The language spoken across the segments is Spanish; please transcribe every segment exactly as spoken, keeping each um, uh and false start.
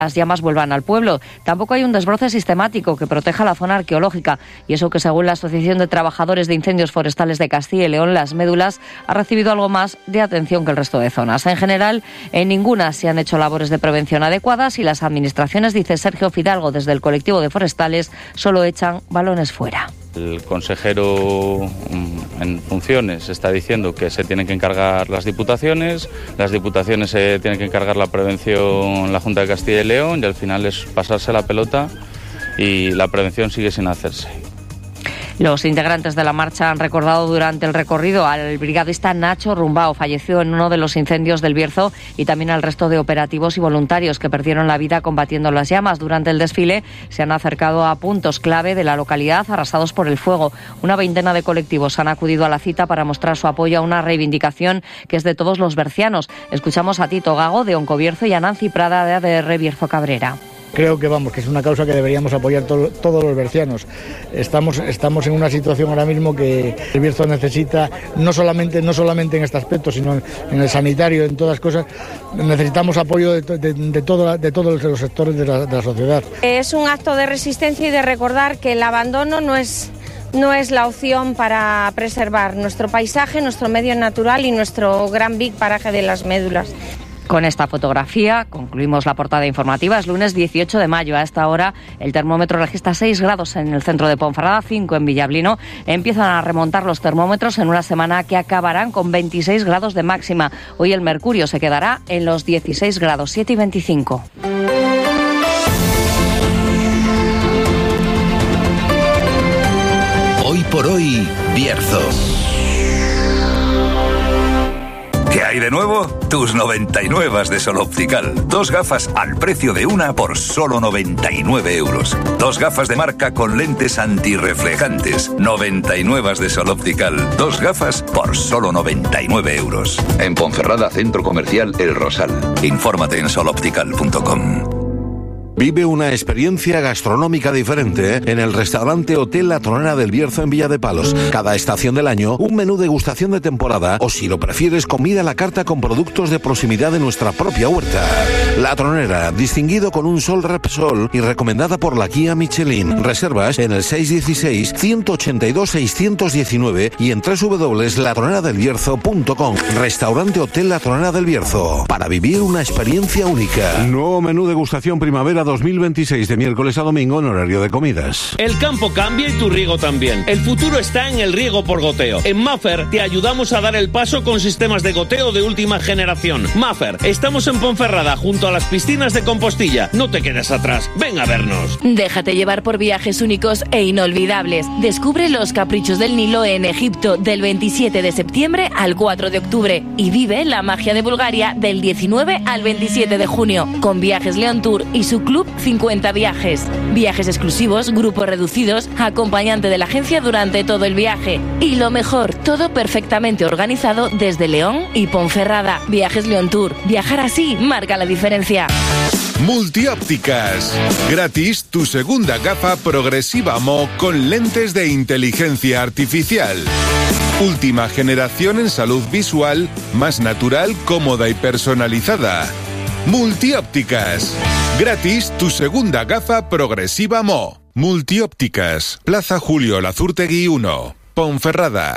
las llamas vuelvan al pueblo. Tampoco hay un desbroce sistemático que proteja la zona arqueológica, y eso que, según la Asociación de Trabajadores de Incendios Forestales de Castilla y León, Las Médulas ha recibido algo más de atención que el resto de zonas. En general, en ninguna se han hecho labores de prevención adecuadas y las administraciones, dice Sergio Fidalgo desde el colectivo de forestales, solo echan balones fuera. El consejero en funciones está diciendo que se tienen que encargar las diputaciones, las diputaciones se tienen que encargar la prevención la Junta de Castilla y León, y al final es pasarse la pelota y la prevención sigue sin hacerse. Los integrantes de la marcha han recordado durante el recorrido al brigadista Nacho Rumbao, fallecido en uno de los incendios del Bierzo, y también al resto de operativos y voluntarios que perdieron la vida combatiendo las llamas. Durante el desfile se han acercado a puntos clave de la localidad arrasados por el fuego. Una veintena de colectivos han acudido a la cita para mostrar su apoyo a una reivindicación que es de todos los bercianos. Escuchamos a Tito Gago de Oncobierzo y a Nancy Prada de A D R Bierzo Cabrera. Creo que vamos, que es una causa que deberíamos apoyar to- todos los bercianos. Estamos, estamos en una situación ahora mismo que el Bierzo necesita, no solamente, no solamente en este aspecto, sino en, en el sanitario, en todas cosas. Necesitamos apoyo de, de, de, todo, de todos los sectores de la, de la sociedad. Es un acto de resistencia y de recordar que el abandono no es, no es la opción para preservar nuestro paisaje, nuestro medio natural y nuestro gran big paraje de Las Médulas. Con esta fotografía concluimos la portada informativa. Es lunes dieciocho de mayo. A esta hora el termómetro registra seis grados en el centro de Ponferrada, cinco en Villablino. Empiezan a remontar los termómetros en una semana que acabarán con veintiséis grados de máxima. Hoy el mercurio se quedará en los dieciséis grados, siete y veinticinco. Hoy por hoy, Bierzo. ¿Qué hay de nuevo? Tus noventa y nueve de Sol Optical. Dos gafas al precio de una por solo noventa y nueve euros. Dos gafas de marca con lentes antirreflejantes. noventa y nueve de Sol Optical. Dos gafas por solo noventa y nueve euros. En Ponferrada, Centro Comercial El Rosal. Infórmate en sol optical punto com. Vive una experiencia gastronómica diferente en el restaurante Hotel La Tronera del Bierzo en Villa de Palos. Cada estación del año, un menú degustación de temporada o, si lo prefieres, comida a la carta con productos de proximidad de nuestra propia huerta. La Tronera, distinguido con un Sol Repsol y recomendada por la guía Michelin. Reservas en el seis uno seis, uno ocho dos, seis uno nueve y en doble u doble u doble u punto la tronera del bierzo punto com. Restaurante Hotel La Tronera del Bierzo. Para vivir una experiencia única. Nuevo menú degustación primavera dos mil veintiséis de miércoles a domingo en horario de comidas. El campo cambia y tu riego también. El futuro está en el riego por goteo. En Maffer te ayudamos a dar el paso con sistemas de goteo de última generación. Maffer, estamos en Ponferrada junto a las piscinas de Compostilla. No te quedes atrás. Ven a vernos. Déjate llevar por viajes únicos e inolvidables. Descubre los caprichos del Nilo en Egipto del veintisiete de septiembre al cuatro de octubre y vive la magia de Bulgaria del diecinueve al veintisiete de junio con Viajes León Tour y su club cincuenta viajes. Viajes exclusivos, grupos reducidos, acompañante de la agencia durante todo el viaje. Y lo mejor, todo perfectamente organizado desde León y Ponferrada. Viajes León Tour. Viajar así marca la diferencia. Multiópticas. Gratis tu segunda gafa progresiva Mo con lentes de inteligencia artificial. Última generación en salud visual, más natural, cómoda y personalizada. Multiópticas. Gratis tu segunda gafa progresiva Mo. Multiópticas. Plaza Julio Lazurtegui uno. Ponferrada.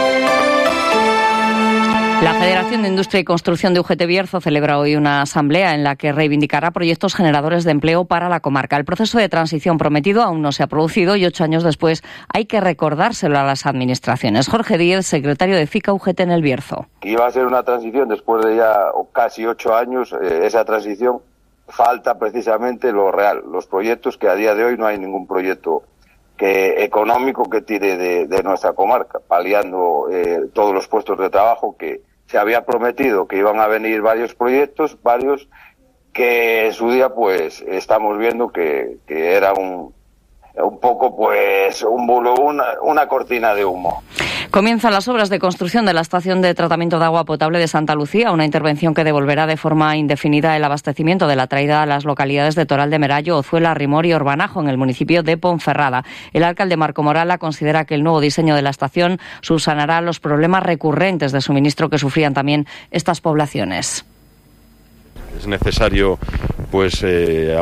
La Federación de Industria y Construcción de U G T Bierzo celebra hoy una asamblea en la que reivindicará proyectos generadores de empleo para la comarca. El proceso de transición prometido aún no se ha producido y ocho años después hay que recordárselo a las administraciones. Jorge Díez, secretario de FICA U G T en el Bierzo. Iba a ser una transición después de ya casi ocho años. Eh, esa transición falta precisamente lo real, los proyectos que a día de hoy no hay ningún proyecto que económico que tire de, de nuestra comarca, paliando eh, todos los puestos de trabajo que se había prometido que iban a venir varios proyectos, varios que en su día pues estamos viendo que, que era un, un poco pues un bulo, una, una cortina de humo. Comienzan las obras de construcción de la estación de tratamiento de agua potable de Santa Lucía, una intervención que devolverá de forma indefinida el abastecimiento de la traída a las localidades de Toral de Merallo, Ozuela, Rimor y Orbanajo, en el municipio de Ponferrada. El alcalde Marco Morala considera que el nuevo diseño de la estación subsanará los problemas recurrentes de suministro que sufrían también estas poblaciones. Es necesario pues eh,